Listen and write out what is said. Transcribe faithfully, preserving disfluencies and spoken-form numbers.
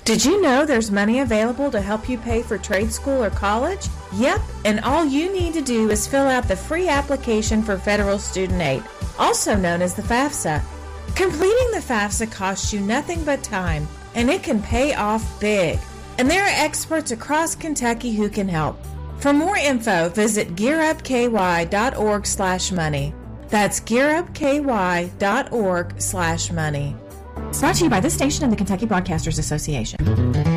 Did you know there's money available to help you pay for trade school or college? Yep, and all you need to do is fill out the free application for federal student aid, also known as the FAFSA. Completing the FAFSA costs you nothing but time, and it can pay off big. And there are experts across Kentucky who can help. For more info, visit gearupky.org slash money. That's gearupky.org slash money. It's brought to you by this station and the Kentucky Broadcasters Association.